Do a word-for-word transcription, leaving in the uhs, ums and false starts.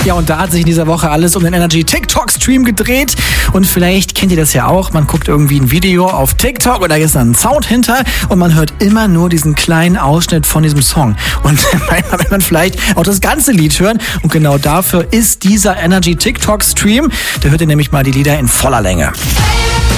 Ja, und da hat sich in dieser Woche alles um den Energy TikTok-Stream gedreht. Und vielleicht kennt ihr das ja auch. Man guckt irgendwie ein Video auf TikTok und da ist dann ein Sound hinter und man hört immer nur diesen kleinen Ausschnitt von diesem Song. Und manchmal will man vielleicht auch das ganze Lied hören. Und genau dafür ist dieser Energy TikTok-Stream. Da hört ihr nämlich mal die Lieder in voller Länge.